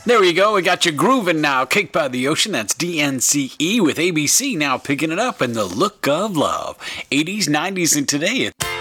There we go. We got you grooving now. Cake by the Ocean. That's DNCE with ABC now picking it up in the look of love. 80s, 90s, and today.